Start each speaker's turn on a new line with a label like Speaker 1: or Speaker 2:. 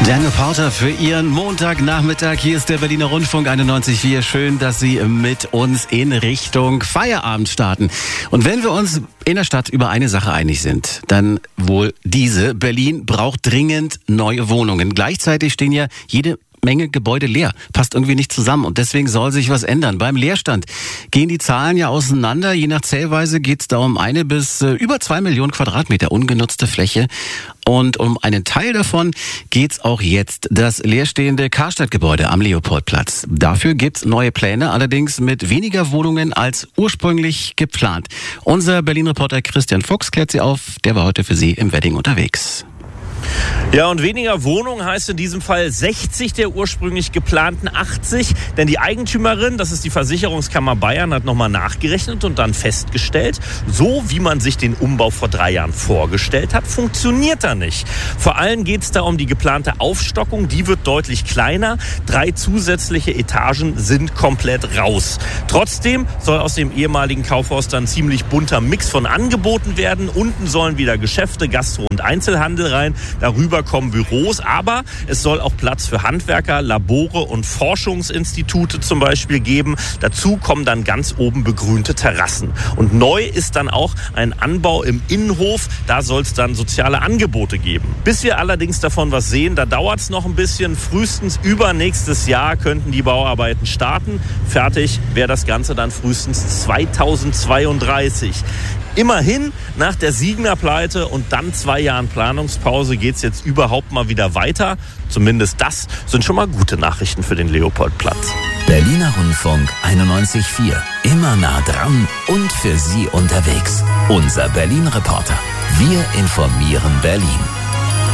Speaker 1: Daniel Porter für Ihren Montagnachmittag. Hier ist der Berliner Rundfunk 91.4. Schön, dass Sie mit uns in Richtung Feierabend starten. Und wenn wir uns in der Stadt über eine Sache einig sind, dann wohl diese: Berlin braucht dringend neue Wohnungen. Gleichzeitig stehen ja jede Menge Gebäude leer. Passt irgendwie nicht zusammen und deswegen soll sich was ändern. Beim Leerstand gehen die Zahlen ja auseinander. Je nach Zählweise geht es da um 1 bis über 2 Millionen Quadratmeter ungenutzte Fläche. Und um einen Teil davon geht's auch jetzt. Das leerstehende Karstadt-Gebäude am Leopoldplatz. Dafür gibt's neue Pläne, allerdings mit weniger Wohnungen als ursprünglich geplant. Unser Berlin-Reporter Christian Fuchs klärt sie auf. Der war heute für Sie im Wedding unterwegs.
Speaker 2: Ja, und weniger Wohnungen heißt in diesem Fall 60 der ursprünglich geplanten 80. Denn die Eigentümerin, das ist die Versicherungskammer Bayern, hat nochmal nachgerechnet und dann festgestellt, so wie man sich den Umbau vor 3 Jahren vorgestellt hat, funktioniert er nicht. Vor allem geht es da um die geplante Aufstockung, die wird deutlich kleiner. 3 zusätzliche Etagen sind komplett raus. Trotzdem soll aus dem ehemaligen Kaufhaus dann ziemlich bunter Mix von Angeboten werden. Unten sollen wieder Geschäfte, Gastro und Einzelhandel rein. Darüber kommen Büros, aber es soll auch Platz für Handwerker, Labore und Forschungsinstitute zum Beispiel geben. Dazu kommen dann ganz oben begrünte Terrassen. Und neu ist dann auch ein Anbau im Innenhof. Da soll es dann soziale Angebote geben. Bis wir allerdings davon was sehen, da dauert es noch ein bisschen. Frühestens übernächstes Jahr könnten die Bauarbeiten starten. Fertig wäre das Ganze dann frühestens 2032. Immerhin, nach der Siegner-Pleite und dann 2 Jahren Planungspause geht's jetzt überhaupt mal wieder weiter. Zumindest das sind schon mal gute Nachrichten für den Leopoldplatz.
Speaker 3: Berliner Rundfunk 91.4. Immer nah dran und für Sie unterwegs. Unser Berlin-Reporter. Wir informieren Berlin.